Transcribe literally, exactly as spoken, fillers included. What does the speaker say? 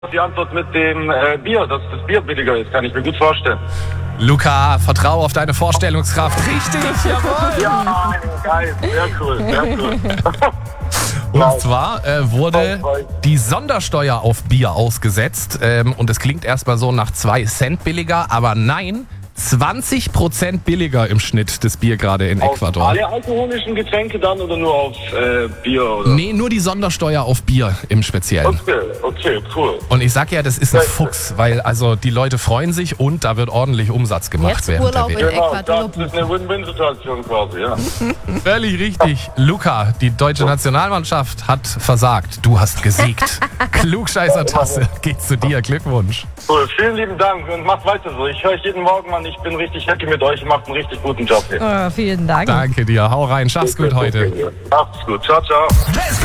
Die Antwort mit dem äh, Bier, dass das Bier billiger ist, kann ich mir gut vorstellen. Luca, vertraue auf deine Vorstellungskraft. Richtig, jawohl. Ja, geil, sehr cool, sehr cool. Und zwar äh, wurde die Sondersteuer auf Bier ausgesetzt. Ähm, und es klingt erstmal so nach zwei Cent billiger, aber nein, zwanzig Prozent billiger im Schnitt das Bier gerade in Auf Ecuador. alle alkoholischen Getränke dann oder nur auf äh, Bier? Oder? Nee, nur die Sondersteuer auf Bier im Speziellen. Okay, okay, cool. Und ich sag ja, das ist ein Fuchs, weil also die Leute freuen sich und da wird ordentlich Umsatz gemacht Jetzt während Urlaub der in W M. Genau, Ecuador das ist eine Win-Win-Situation quasi, ja. Völlig richtig. Luca, die deutsche Nationalmannschaft hat versagt. Du hast gesiegt. Klugscheißer-Tasse geht zu dir. Glückwunsch. Cool, vielen lieben Dank und macht weiter so. Ich höre euch jeden Morgen, Mann. Ich bin richtig happy mit euch. Ihr macht einen richtig guten Job hier. Oh, vielen Dank. Danke dir. Hau rein. Schaff's gut heute. Macht's gut. Ciao, ciao.